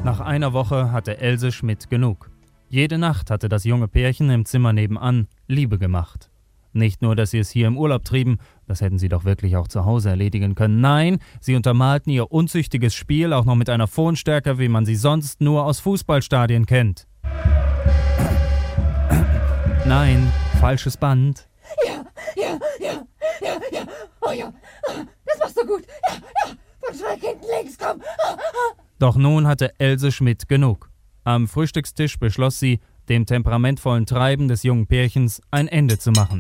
Nach einer Woche hatte Else Schmidt genug. Jede Nacht hatte das junge Pärchen im Zimmer nebenan Liebe gemacht. Nicht nur, dass sie es hier im Urlaub trieben, das hätten sie doch wirklich auch zu Hause erledigen können. Nein, sie untermalten ihr unzüchtiges Spiel auch noch mit einer Tonstärke, wie man sie sonst nur aus Fußballstadien kennt. Nein, falsches Band. Ja. Oh ja, das machst du gut. Ja, von schräg hinten links, komm. Doch nun hatte Else Schmidt genug. Am Frühstückstisch beschloss sie, dem temperamentvollen Treiben des jungen Pärchens ein Ende zu machen.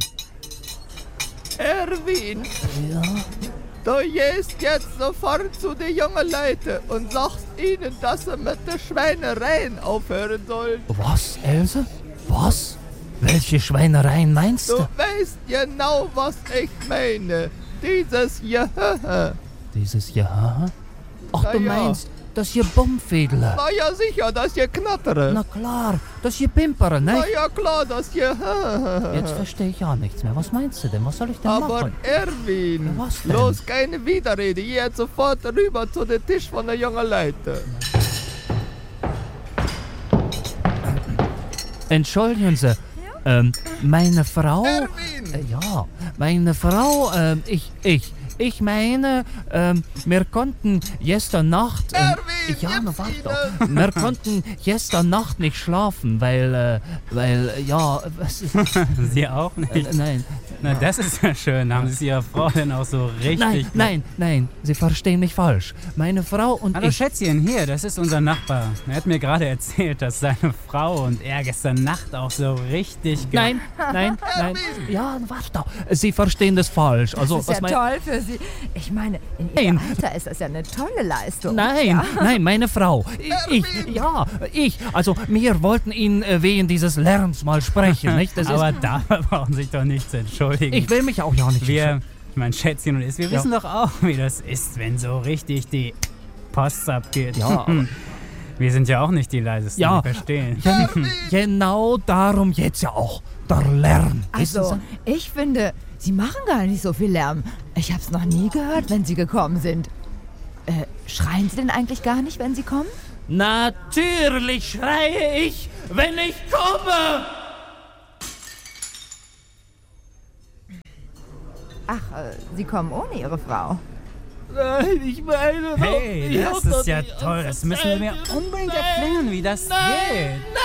Erwin, Ja? du gehst jetzt sofort zu den jungen Leuten und sagst ihnen, dass sie mit der Schweinereien aufhören sollen. Was, Else? Was? Welche Schweinereien meinst Du du? weißt genau, was ich meine. Dieses Gehöhe. Dieses Jahr? Ach, Na du ja. meinst, das hier Bummfädler. Na ja, sicher, das Geknattere. Na klar, das hier Pimpere, Na ne? ja, klar, das Gehöhe. Jetzt verstehe ich ja nichts mehr. Was meinst du denn? Was soll ich denn Aber machen? Erwin, Ja, was denn? los, keine Widerrede. Geh jetzt sofort rüber zu dem Tisch von der jungen Leute. Entschuldigen Sie, meine Frau... Erwin! Ja, meine Frau, ich meine, wir konnten gestern Nacht... Erwin, ja, na gib's warte ihnen! doch. Wir konnten gestern Nacht nicht schlafen, weil, ja, was ist... Sie auch nicht? Nein, Na, das ist ja schön. Haben Sie es Ihrer Frau denn auch so richtig... nein, Sie verstehen mich falsch. Meine Frau und Hallo ich... Schätzchen, hier, das ist unser Nachbar. Er hat mir gerade erzählt, dass seine Frau und er gestern Nacht auch so richtig... Nein. Ja, warte doch. Sie verstehen das falsch. Also, Das ist ja toll für Sie. Ich meine, in Ihrem Alter ist das ja eine tolle Leistung. Nein, meine Frau. Ich. Also, wir wollten Ihnen wegen dieses Lärms mal sprechen, nicht? Das Aber ist, dafür brauchen Sie sich doch nicht zu entschuldigen. ich will mich auch ja nicht... Mein Schätzchen und ich, wir wissen doch auch, wie das ist, wenn so richtig die Post abgeht. Ja, aber- Wir sind ja auch nicht die leisesten, Ja. wir verstehen. Genau darum jetzt ja auch. Der Lärm. Wissen Also, ich finde, Sie machen gar nicht so viel Lärm. Ich hab's noch nie gehört, wenn Sie gekommen sind. Schreien Sie denn eigentlich gar nicht, wenn Sie kommen? Sie? Natürlich schreie ich, wenn ich komme. Ach, Sie kommen ohne Ihre Frau. Nein, ich meine... Hey, das ist ja toll. Das müssen wir mir unbedingt erklären, wie das geht.